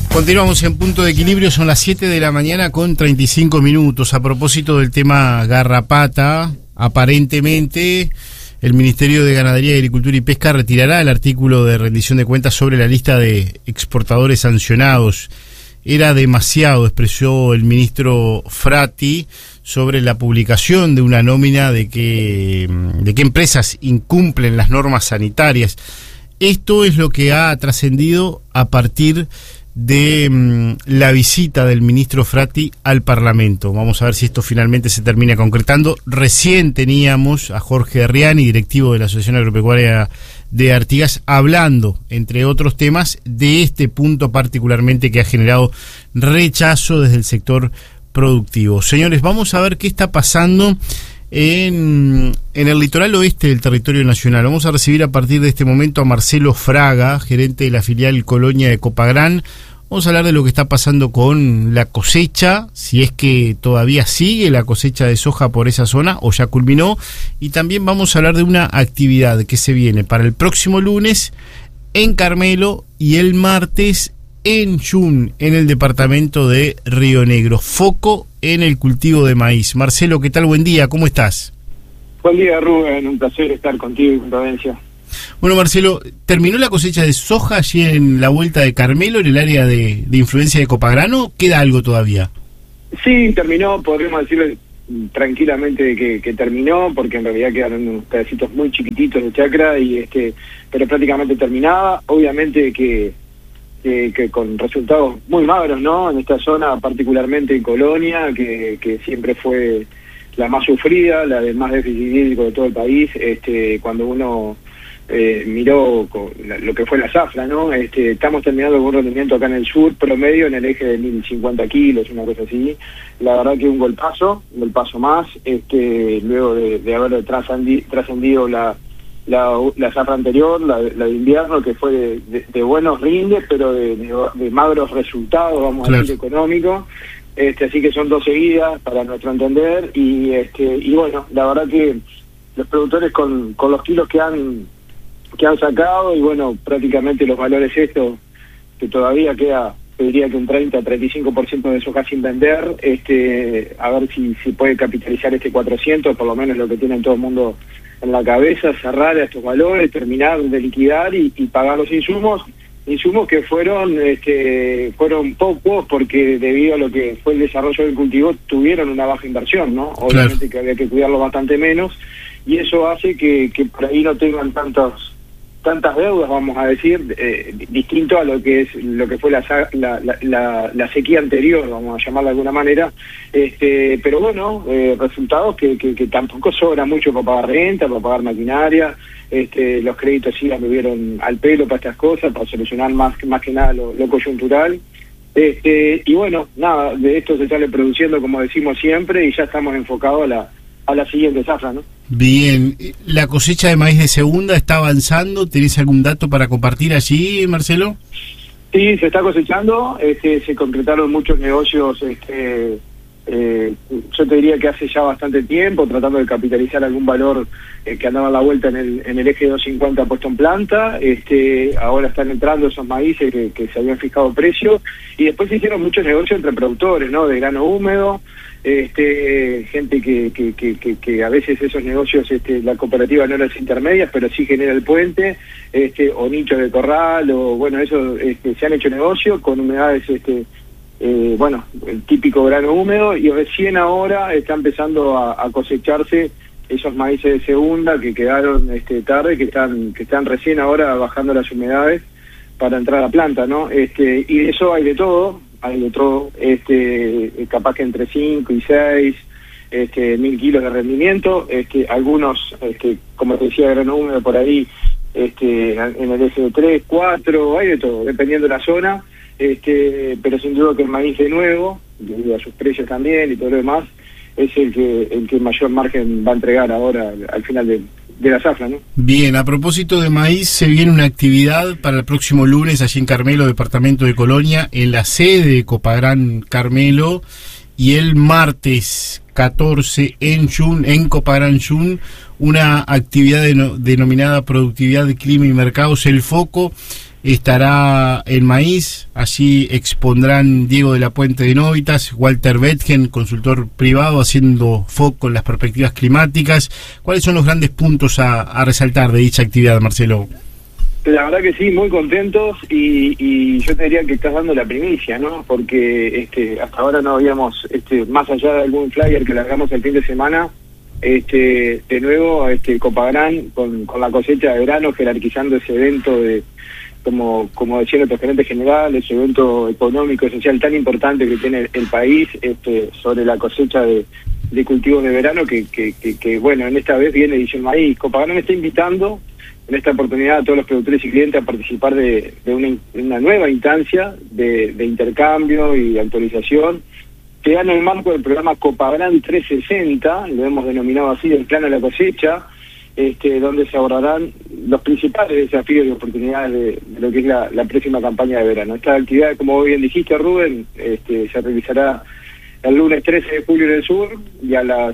Continuamos en Punto de Equilibrio, son las 7 de la mañana con 35 minutos. A propósito del tema garrapata, aparentemente el Ministerio de Ganadería, Agricultura y Pesca retirará el artículo de rendición de cuentas sobre la lista de exportadores sancionados. Era demasiado, expresó el ministro Frati sobre la publicación de una nómina de qué empresas incumplen las normas sanitarias. Esto es lo que ha trascendido a partir de la visita del ministro Frati al Parlamento. Vamos a ver si esto finalmente se termina concretando. Recién teníamos a Jorge Herriani, directivo de la Asociación Agropecuaria de Artigas, hablando, entre otros temas, de este punto particularmente que ha generado rechazo desde el sector productivo. Señores, vamos a ver qué está pasando en el litoral oeste del territorio nacional. Vamos a recibir a partir de este momento a Marcelo Fraga, gerente de la filial Colonia de Copagrán. Vamos a hablar de lo que está pasando con la cosecha, si es que todavía sigue la cosecha de soja por esa zona o ya culminó, y también vamos a hablar de una actividad que se viene para el próximo lunes en Carmelo y el martes en Yun, en el departamento de Río Negro. Foco en el cultivo de maíz. Marcelo, ¿qué tal? Buen día, ¿cómo estás? Buen día, Rubén, un placer estar contigo y con Provincia. Bueno, Marcelo, ¿terminó la cosecha de soja allí en la vuelta de Carmelo, en el área de influencia de Copagrano? ¿Queda algo todavía? Sí, terminó, podríamos decirle tranquilamente que terminó, porque en realidad quedaron unos pedacitos muy chiquititos de chacra, pero prácticamente terminaba. Obviamente que con resultados muy magros, ¿no? En esta zona, particularmente en Colonia, que siempre fue la más sufrida, la del más déficit hídrico de todo el país. Cuando uno miró lo que fue la zafra, ¿no? Estamos terminando con un rendimiento acá en el sur, promedio en el eje de 1050 kilos, una cosa así. La verdad que un golpazo más, luego de haber trascendido la zafra anterior, la de invierno, que fue de buenos rindes, pero de magros resultados, vamos a decir, económicos. Así que son dos seguidas para nuestro entender, y bueno, la verdad que los productores con los kilos que han sacado, y bueno, prácticamente los valores estos, que todavía queda, diría que un 30-35% de soja sin vender, a ver si puede capitalizar 400, por lo menos lo que tiene todo el mundo en la cabeza, cerrar a estos valores, terminar de liquidar y pagar los insumos que fueron pocos, porque debido a lo que fue el desarrollo del cultivo tuvieron una baja inversión, ¿no? Obviamente que había que cuidarlo bastante menos, y eso hace que por ahí no tengan tantas deudas, vamos a decir, distinto a lo que fue la sequía anterior, vamos a llamarla de alguna manera. Pero bueno, resultados que tampoco sobra mucho para pagar renta, para pagar maquinaria. Los créditos sí anduvieron al pelo para estas cosas, para solucionar más que nada lo coyuntural. Y bueno, nada, de esto se sale produciendo, como decimos siempre, y ya estamos enfocados a la siguiente zafra, ¿no? Bien, ¿la cosecha de maíz de segunda está avanzando? ¿Tenés algún dato para compartir allí, Marcelo? Sí, se está cosechando, se concretaron muchos negocios, yo te diría que hace ya bastante tiempo, tratando de capitalizar algún valor que andaba a la vuelta en el eje 250 puesto en planta. Ahora están entrando esos maíces que se habían fijado precio, y después se hicieron muchos negocios entre productores, ¿no? De grano húmedo, gente que a veces esos negocios, la cooperativa no las intermedias, pero sí genera el puente, o nichos de corral, o bueno, eso, se han hecho negocios con humedades, bueno, el típico grano húmedo, y recién ahora está empezando a cosecharse esos maíces de segunda que quedaron tarde, que están recién ahora bajando las humedades para entrar a planta, ¿no? Y de eso hay de todo, capaz que entre 5 y 6 1.000 kilos de rendimiento, algunos, como te decía, grano húmedo por ahí, en el eje de 3, 4, hay de todo, dependiendo de la zona. Pero sin duda que el maíz de nuevo, debido a sus precios también y todo lo demás, es el que mayor margen va a entregar ahora al final de la zafra, ¿no? Bien, a propósito de maíz, se viene una actividad para el próximo lunes allí en Carmelo, departamento de Colonia, en la sede de Copagrán Carmelo, y el martes 14 en Copagrán Yun, una actividad denominada Productividad, Clima y Mercados. El foco estará el maíz. Allí expondrán Diego de la Puente de Novitas, Walter Betgen, consultor privado, haciendo foco en las perspectivas climáticas. ¿Cuáles son los grandes puntos a resaltar de dicha actividad, Marcelo? La verdad que sí, muy contentos y yo te diría que estás dando la primicia, ¿no? Porque hasta ahora no habíamos, más allá de algún flyer que largamos el fin de semana, de nuevo Copagran con la cosecha de verano, jerarquizando ese evento de, como decía nuestro gerente general, ese evento económico y social tan importante que tiene el país sobre la cosecha de cultivos de verano que bueno, en esta vez viene edición maíz. Copagran está invitando en esta oportunidad a todos los productores y clientes a participar de una nueva instancia de intercambio y de actualización que dan en el marco del programa Copagran 360, lo hemos denominado así, del plan a la cosecha, donde se abordarán los principales desafíos y oportunidades de lo que es la próxima campaña de verano. Esta actividad, como bien dijiste, Rubén, se realizará el lunes 13 de julio en el sur, y a las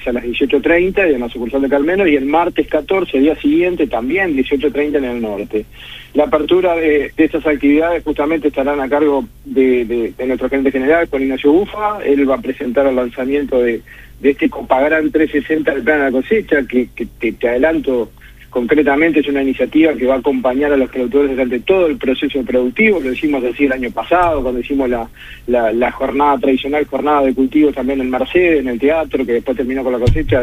18:30 en la sucursal de Calmeno, y el martes 14, día siguiente, también 18:30 en el norte. La apertura de estas actividades justamente estarán a cargo de nuestro gerente general, Juan Ignacio Bufa. Él va a presentar el lanzamiento de este Copagran 360 del plan a la cosecha, que te adelanto concretamente es una iniciativa que va a acompañar a los productores durante todo el proceso productivo. Lo hicimos así el año pasado, cuando hicimos la jornada tradicional, jornada de cultivos también en Mercedes, en el teatro, que después terminó con la cosecha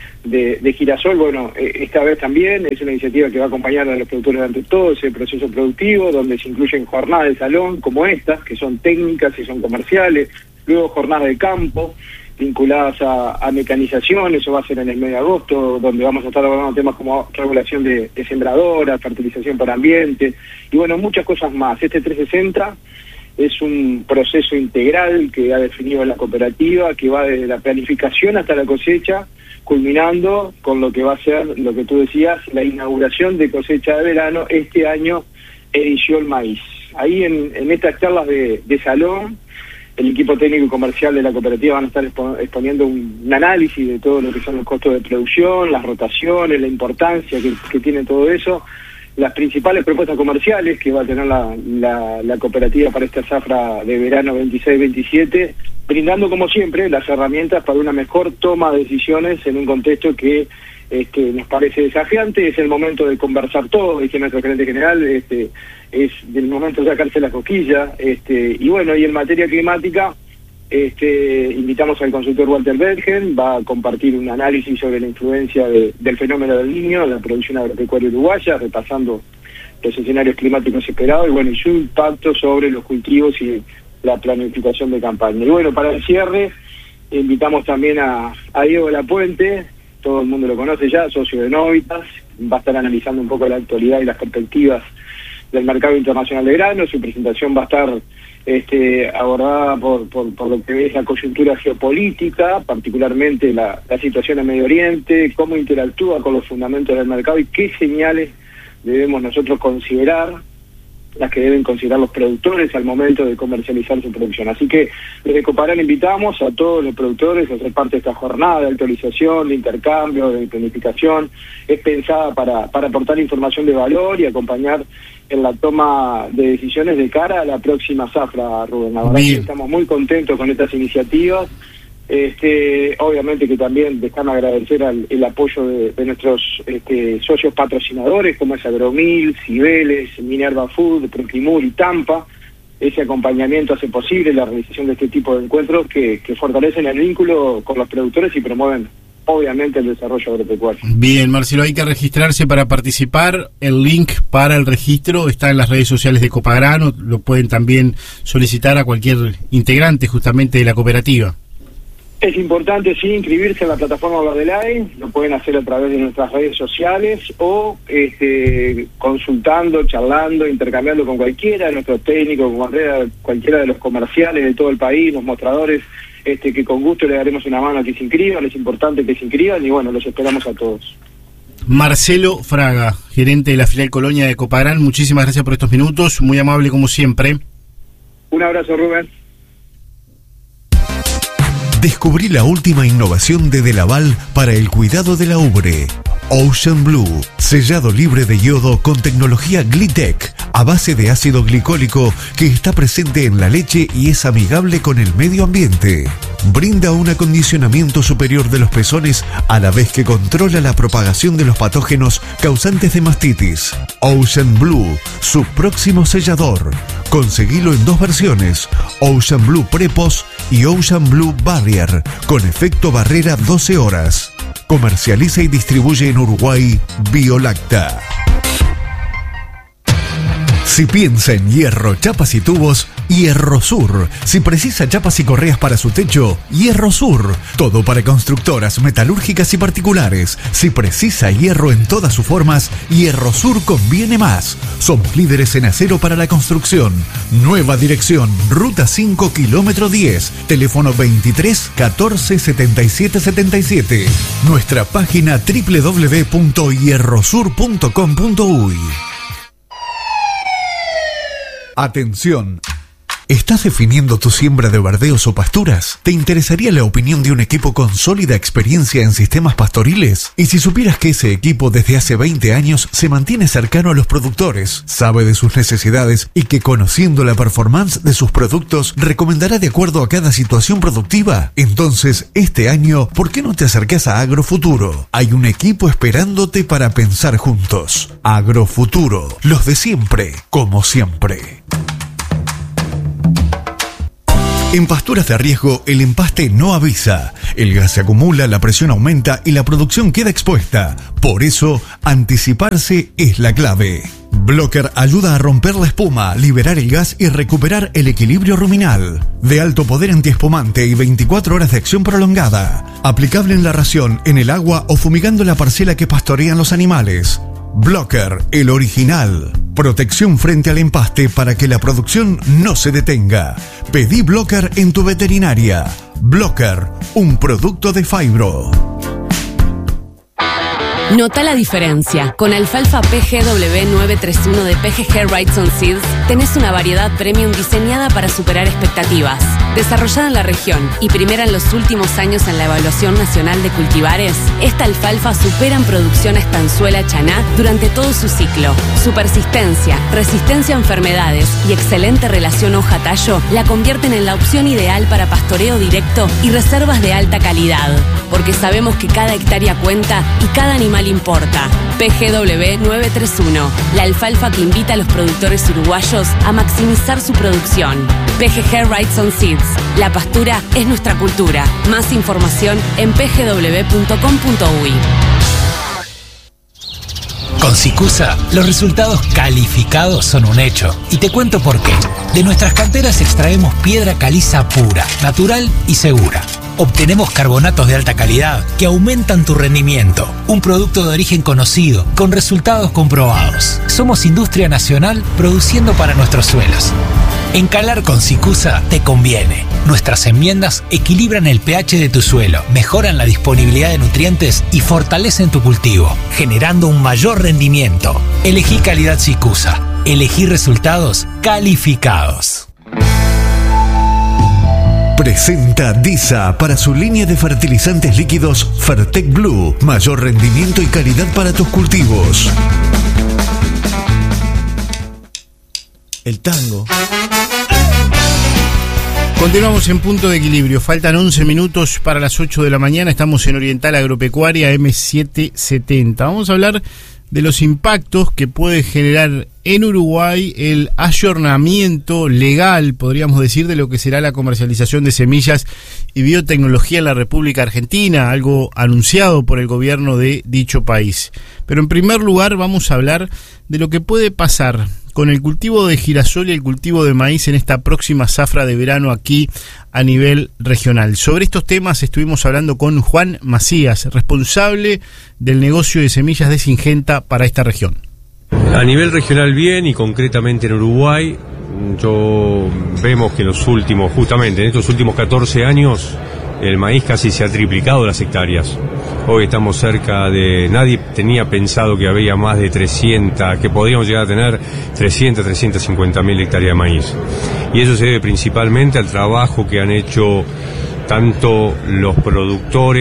de girasol. Bueno, esta vez también es una iniciativa que va a acompañar a los productores durante todo ese proceso productivo, donde se incluyen jornadas de salón como estas, que son técnicas y son comerciales, luego jornadas de campo, vinculadas a mecanización. Eso va a ser en el mes de agosto, donde vamos a estar hablando de temas como regulación de sembradoras, fertilización para ambiente, y bueno, muchas cosas más. Este 360 es un proceso integral que ha definido la cooperativa, que va desde la planificación hasta la cosecha, culminando con lo que va a ser, lo que tú decías, la inauguración de cosecha de verano este año, edición maíz. Ahí en estas charlas de salón, el equipo técnico y comercial de la cooperativa van a estar exponiendo un análisis de todo lo que son los costos de producción, las rotaciones, la importancia que tiene todo eso, las principales propuestas comerciales que va a tener la cooperativa para esta zafra de verano 26-27, brindando como siempre las herramientas para una mejor toma de decisiones en un contexto que nos parece desafiante. Es el momento de conversar todo, dice nuestro gerente general, es del momento de sacarse la cosquilla, y bueno, y en materia climática, invitamos al consultor Walter Betgen, va a compartir un análisis sobre la influencia del fenómeno del Niño en la producción agropecuaria uruguaya, repasando los escenarios climáticos esperados y bueno, y su impacto sobre los cultivos y la planificación de campaña. Y bueno, para el cierre, invitamos también a Diego de la Puente, todo el mundo lo conoce ya, socio de Novitas, va a estar analizando un poco la actualidad y las perspectivas del mercado internacional de granos. Su presentación va a estar abordada por lo que es la coyuntura geopolítica, particularmente la situación en Medio Oriente, cómo interactúa con los fundamentos del mercado y qué señales debemos nosotros considerar, las que deben considerar los productores al momento de comercializar su producción. Así que desde Copagran invitamos a todos los productores a ser parte de esta jornada de actualización, de intercambio, de planificación. Es pensada para aportar información de valor y acompañar en la toma de decisiones de cara a la próxima zafra, Rubén. La verdad es que estamos muy contentos con estas iniciativas. Obviamente que también déjame agradecer el apoyo de nuestros socios patrocinadores como es Agromil, Cibeles, Minerva Food, Proclimur y Tampa. Ese acompañamiento hace posible la realización de este tipo de encuentros que fortalecen el vínculo con los productores y promueven obviamente el desarrollo agropecuario. Bien, Marcelo, hay que registrarse para participar. El link para el registro está en las redes sociales de Copagran, lo pueden también solicitar a cualquier integrante justamente de la cooperativa. Es importante, sí, inscribirse en la plataforma Verdelay, lo pueden hacer a través de nuestras redes sociales o consultando, charlando, intercambiando con cualquiera de nuestros técnicos, con cualquiera de los comerciales de todo el país, los mostradores, que con gusto le daremos una mano a que se inscriban. Es importante que se inscriban y bueno, los esperamos a todos. Marcelo Fraga, gerente de la filial Colonia de Copagran, muchísimas gracias por estos minutos, muy amable como siempre. Un abrazo, Rubén. Descubrí la última innovación de Delaval para el cuidado de la ubre. Ocean Blue, sellado libre de yodo con tecnología Glitech, a base de ácido glicólico que está presente en la leche y es amigable con el medio ambiente. Brinda un acondicionamiento superior de los pezones a la vez que controla la propagación de los patógenos causantes de mastitis. Ocean Blue, su próximo sellador. Conseguilo en 2 versiones, Ocean Blue Pre-Post y Ocean Blue Barrier, con efecto barrera 12 horas. Comercializa y distribuye en Uruguay Biolacta. Si piensa en hierro, chapas y tubos, Hierro Sur. Si precisa chapas y correas para su techo, Hierro Sur. Todo para constructoras, metalúrgicas y particulares. Si precisa hierro en todas sus formas, Hierro Sur conviene más. Somos líderes en acero para la construcción. Nueva dirección, Ruta 5, kilómetro 10. Teléfono 23 14 77 77. Nuestra página www.hierrosur.com.uy. Atención. ¿Estás definiendo tu siembra de verdeos o pasturas? ¿Te interesaría la opinión de un equipo con sólida experiencia en sistemas pastoriles? Y si supieras que ese equipo desde hace 20 años se mantiene cercano a los productores, sabe de sus necesidades y que conociendo la performance de sus productos recomendará de acuerdo a cada situación productiva? Entonces, este año, ¿por qué no te acercas a Agrofuturo? Hay un equipo esperándote para pensar juntos. Agrofuturo, los de siempre, como siempre. En pasturas de riesgo, el empaste no avisa. El gas se acumula, la presión aumenta y la producción queda expuesta. Por eso, anticiparse es la clave. Blocker ayuda a romper la espuma, liberar el gas y recuperar el equilibrio ruminal. De alto poder antiespumante y 24 horas de acción prolongada. Aplicable en la ración, en el agua o fumigando la parcela que pastorean los animales. Blocker, el original. Protección frente al empaste para que la producción no se detenga. Pedí Blocker en tu veterinaria. Blocker, un producto de Fibro. Nota la diferencia. Con alfalfa PGW 931 de PGG Wrightson Seeds tenés una variedad premium diseñada para superar expectativas. Desarrollada en la región y primera en los últimos años en la Evaluación Nacional de Cultivares, esta alfalfa supera en producción a Estanzuela Chaná durante todo su ciclo. Su persistencia, resistencia a enfermedades y excelente relación hoja-tallo la convierten en la opción ideal para pastoreo directo y reservas de alta calidad. Porque sabemos que cada hectárea cuenta y cada animal importa. PGW 931, la alfalfa que invita a los productores uruguayos a maximizar su producción. PGG Wrightson Seeds, la pastura es nuestra cultura. Más información en pgw.com.uy. Con Sicusa, los resultados calificados son un hecho. Y te cuento por qué. De nuestras canteras extraemos piedra caliza pura, natural y segura. Obtenemos carbonatos de alta calidad que aumentan tu rendimiento. Un producto de origen conocido, con resultados comprobados. Somos industria nacional produciendo para nuestros suelos. Encalar con Sicusa te conviene. Nuestras enmiendas equilibran el pH de tu suelo, mejoran la disponibilidad de nutrientes y fortalecen tu cultivo, generando un mayor rendimiento. Elegí calidad Sicusa. Elegí resultados calificados. Presenta DISA para su línea de fertilizantes líquidos Fertec Blue. Mayor rendimiento y calidad para tus cultivos. El tango. Continuamos en Punto de Equilibrio. Faltan 11 minutos para las 8 de la mañana. Estamos en Oriental Agropecuaria M770. Vamos a hablar de los impactos que puede generar en Uruguay el ayornamiento legal, podríamos decir, de lo que será la comercialización de semillas y biotecnología en la República Argentina, algo anunciado por el gobierno de dicho país. Pero en primer lugar vamos a hablar de lo que puede pasar con el cultivo de girasol y el cultivo de maíz en esta próxima zafra de verano aquí a nivel regional. Sobre estos temas estuvimos hablando con Juan Macías, responsable del negocio de semillas de Syngenta para esta región. A nivel regional bien, y concretamente en Uruguay, vemos que en estos últimos 14 años, el maíz casi se ha triplicado las hectáreas. Hoy estamos cerca de... Nadie tenía pensado que había más de 300, que podríamos llegar a tener 350.000 hectáreas de maíz. Y eso se debe principalmente al trabajo que han hecho tanto los productores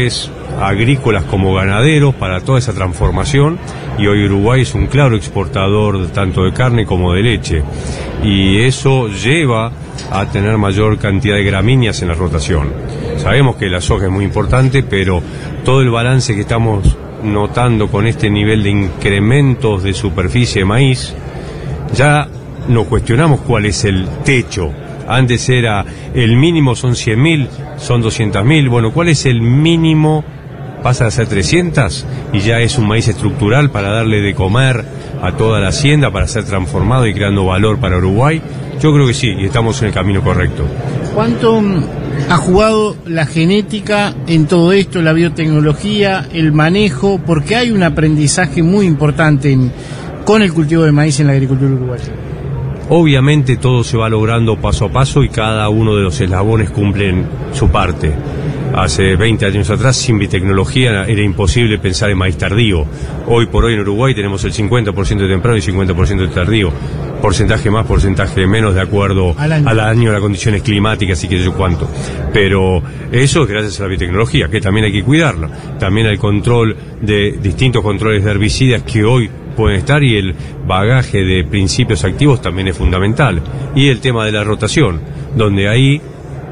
agrícolas como ganaderos para toda esa transformación, y hoy Uruguay es un claro exportador tanto de carne como de leche, y eso lleva a tener mayor cantidad de gramíneas en la rotación. Sabemos que la soja es muy importante, pero todo el balance que estamos notando con este nivel de incrementos de superficie de maíz, ya nos cuestionamos cuál es el techo. Antes era el mínimo son 100.000, son 200.000, bueno, ¿cuál es el mínimo? Pasa a ser 300 y ya es un maíz estructural para darle de comer a toda la hacienda, para ser transformado y creando valor para Uruguay. Yo creo que sí, y estamos en el camino correcto. ¿Cuánto ha jugado la genética en todo esto, la biotecnología, el manejo? Porque hay un aprendizaje muy importante con el cultivo de maíz en la agricultura uruguaya. Obviamente todo se va logrando paso a paso y cada uno de los eslabones cumplen su parte. Hace 20 años atrás, sin biotecnología, era imposible pensar en maíz tardío. Hoy por hoy en Uruguay tenemos el 50% de temprano y 50% de tardío. Porcentaje más, porcentaje menos, de acuerdo al año, a las condiciones climáticas y qué sé yo cuánto. Pero eso es gracias a la biotecnología, que también hay que cuidarla. También al control de distintos controles de herbicidas que hoy pueden estar, y el bagaje de principios activos también es fundamental. Y el tema de la rotación, donde ahí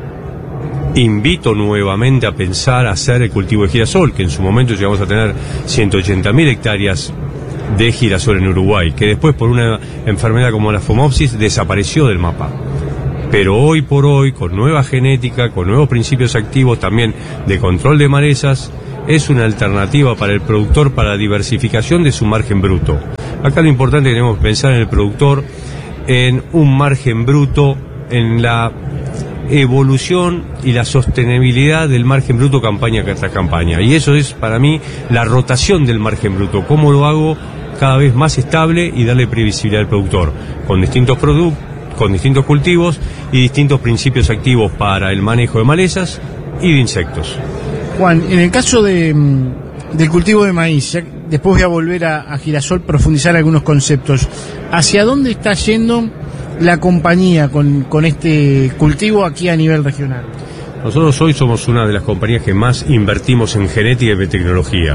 invito nuevamente a pensar hacer el cultivo de girasol, que en su momento llegamos a tener 180.000 hectáreas de girasol en Uruguay, que después por una enfermedad como la Phomopsis desapareció del mapa. Pero hoy por hoy, con nueva genética, con nuevos principios activos también de control de malezas, es una alternativa para el productor para la diversificación de su margen bruto. Acá lo importante es que tenemos que pensar en el productor, en un margen bruto, en la evolución y la sostenibilidad del margen bruto campaña tras campaña. Y eso es para mí la rotación del margen bruto. ¿Cómo lo hago cada vez más estable y darle previsibilidad al productor? Con distintos productos, con distintos cultivos y distintos principios activos para el manejo de malezas y de insectos. Juan, en el caso del cultivo de maíz, ya después voy a volver a girasol, profundizar algunos conceptos. ¿Hacia dónde está yendo la compañía con este cultivo aquí a nivel regional? Nosotros hoy somos una de las compañías que más invertimos en genética y biotecnología.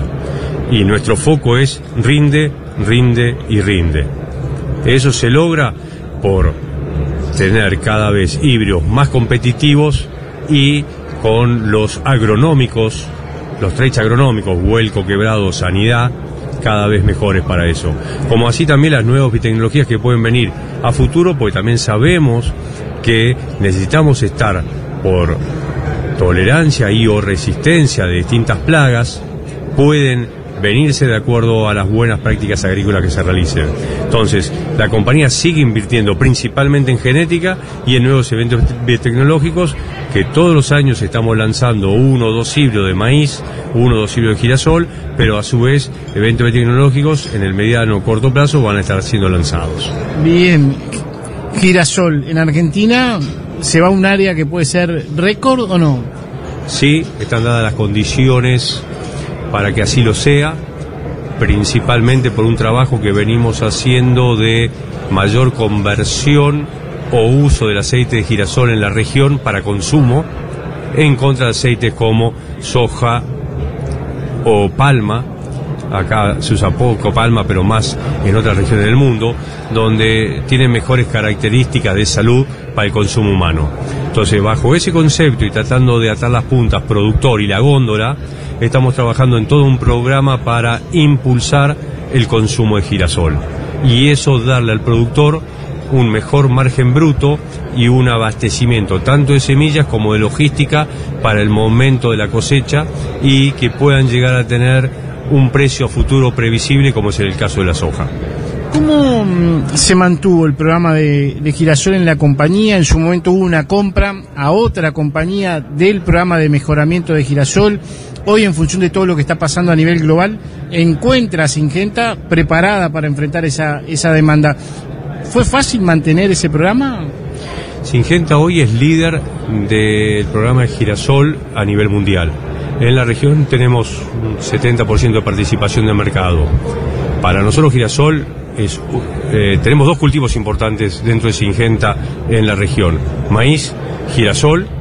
Y nuestro foco es rinde, rinde y rinde. Eso se logra por tener cada vez híbridos más competitivos y con los agronómicos, los traits agronómicos, vuelco, quebrado, sanidad, cada vez mejores para eso. Como así también las nuevas biotecnologías que pueden venir a futuro, porque también sabemos que necesitamos estar por tolerancia y o resistencia de distintas plagas, pueden venirse de acuerdo a las buenas prácticas agrícolas que se realicen. Entonces, la compañía sigue invirtiendo principalmente en genética y en nuevos eventos biotecnológicos, que todos los años estamos lanzando 1 o 2 híbridos de maíz, 1 o 2 híbridos de girasol, pero a su vez eventos biotecnológicos en el mediano o corto plazo van a estar siendo lanzados. Bien, girasol en Argentina, ¿se va a un área que puede ser récord o no? Sí, están dadas las condiciones para que así lo sea, principalmente por un trabajo que venimos haciendo de mayor conversión o uso del aceite de girasol en la región para consumo, en contra de aceites como soja o palma. Acá se usa poco palma, pero más en otras regiones del mundo, donde tienen mejores características de salud para el consumo humano. Entonces, bajo ese concepto y tratando de atar las puntas, productor y la góndola, estamos trabajando en todo un programa para impulsar el consumo de girasol. Y eso darle al productor un mejor margen bruto y un abastecimiento tanto de semillas como de logística para el momento de la cosecha, y que puedan llegar a tener un precio a futuro previsible, como es el caso de la soja. ¿Cómo se mantuvo el programa de girasol en la compañía? En su momento hubo una compra a otra compañía del programa de mejoramiento de girasol. Hoy, en función de todo lo que está pasando a nivel global, ¿encuentra Syngenta preparada para enfrentar esa demanda? ¿Fue fácil mantener ese programa? Syngenta hoy es líder del programa de girasol a nivel mundial. En la región tenemos un 70% de participación de mercado. Para nosotros girasol tenemos 2 cultivos importantes dentro de Syngenta en la región: maíz, girasol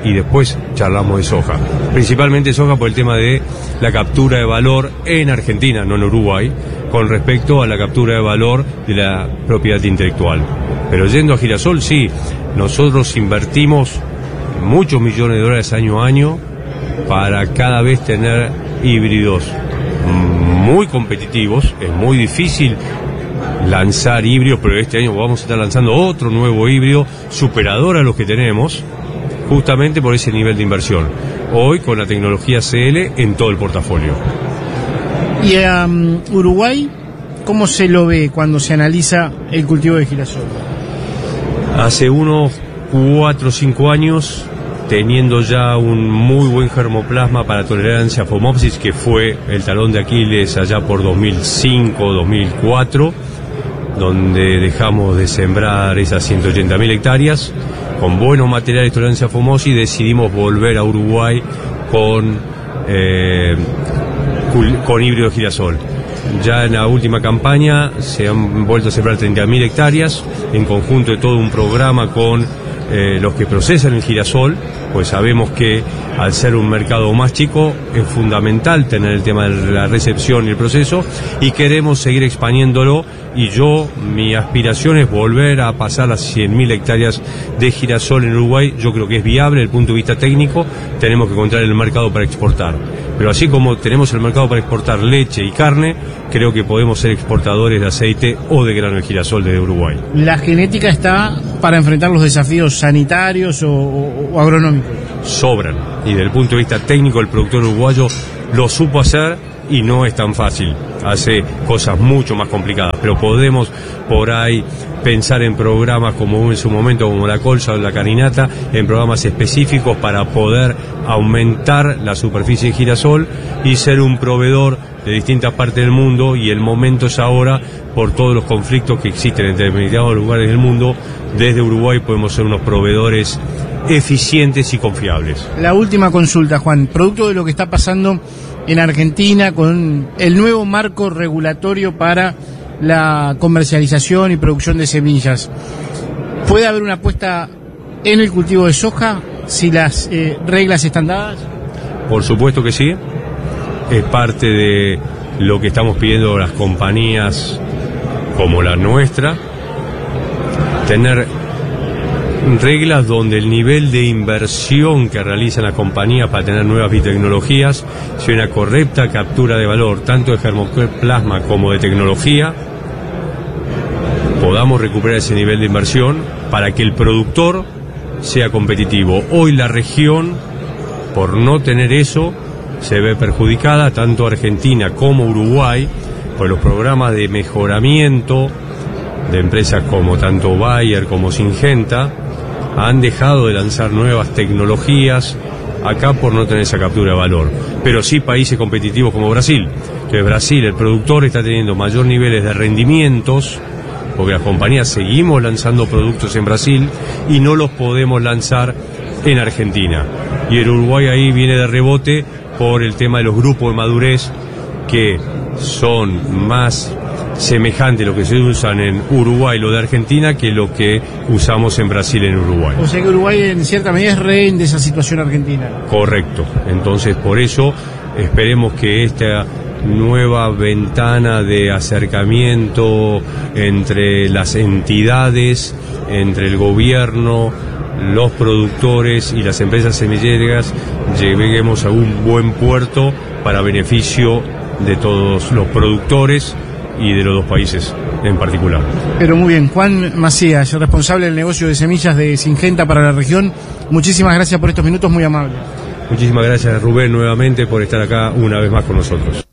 y después charlamos de soja. Principalmente soja por el tema de la captura de valor en Argentina, no en Uruguay, con respecto a la captura de valor de la propiedad intelectual. Pero yendo a girasol, sí, nosotros invertimos muchos millones de dólares año a año para cada vez tener híbridos muy competitivos. Es muy difícil lanzar híbridos, pero este año vamos a estar lanzando otro nuevo híbrido superador a los que tenemos, justamente por ese nivel de inversión. Hoy con la tecnología CL en todo el portafolio. Y Uruguay, ¿cómo se lo ve cuando se analiza el cultivo de girasol? Hace unos 4 o 5 años, teniendo ya un muy buen germoplasma para tolerancia a Phomopsis, que fue el talón de Aquiles allá por 2005-2004, donde dejamos de sembrar esas 180.000 hectáreas, con buenos materiales de tolerancia a Phomopsis, decidimos volver a Uruguay con híbrido de girasol. Ya en la última campaña se han vuelto a sembrar 30.000 hectáreas, en conjunto de todo un programa con los que procesan el girasol, pues sabemos que al ser un mercado más chico es fundamental tener el tema de la recepción y el proceso, y queremos seguir expandiéndolo, y mi aspiración es volver a pasar las 100.000 hectáreas de girasol en Uruguay. Yo creo que es viable desde el punto de vista técnico, tenemos que encontrar el mercado para exportar. Pero así como tenemos el mercado para exportar leche y carne, creo que podemos ser exportadores de aceite o de grano de girasol desde Uruguay. ¿La genética está para enfrentar los desafíos sanitarios o agronómicos? Sobran, y desde el punto de vista técnico el productor uruguayo lo supo hacer, y no es tan fácil, hace cosas mucho más complicadas, pero podemos por ahí pensar en programas como en su momento, como la colza o la carinata, en programas específicos para poder aumentar la superficie de girasol y ser un proveedor de distintas partes del mundo. Y el momento es ahora, por todos los conflictos que existen en determinados lugares del mundo. Desde Uruguay podemos ser unos proveedores eficientes y confiables. La última consulta, Juan, producto de lo que está pasando en Argentina con el nuevo marco regulatorio para la comercialización y producción de semillas, ¿puede haber una apuesta en el cultivo de soja si las reglas están dadas? Por supuesto que sí, es parte de lo que estamos pidiendo las compañías como la nuestra, tener reglas donde el nivel de inversión que realizan las compañías para tener nuevas biotecnologías sea una correcta captura de valor, tanto de germoplasma como de tecnología, podamos recuperar ese nivel de inversión para que el productor sea competitivo. Hoy la región, por no tener eso, se ve perjudicada, tanto Argentina como Uruguay, por los programas de mejoramiento de empresas como tanto Bayer como Syngenta, han dejado de lanzar nuevas tecnologías acá por no tener esa captura de valor. Pero sí países competitivos como Brasil. Entonces Brasil, el productor está teniendo mayor niveles de rendimientos, porque las compañías seguimos lanzando productos en Brasil y no los podemos lanzar en Argentina. Y el Uruguay ahí viene de rebote por el tema de los grupos de madurez, que son más semejante a lo que se usan en Uruguay, lo de Argentina, que lo que usamos en Brasil en Uruguay. O sea que Uruguay en cierta medida es rehén de esa situación argentina. Correcto. Entonces por eso esperemos que esta nueva ventana de acercamiento entre las entidades, entre el gobierno, los productores y las empresas semilleras, lleguemos a un buen puerto para beneficio de todos los productores y de los dos países en particular. Pero muy bien, Juan Macías, responsable del negocio de semillas de Syngenta para la región, muchísimas gracias por estos minutos, muy amable. Muchísimas gracias, Rubén, nuevamente por estar acá una vez más con nosotros.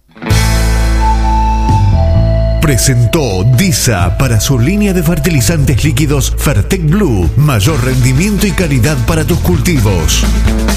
Presentó DISA para su línea de fertilizantes líquidos Fertec Blue. Mayor rendimiento y calidad para tus cultivos.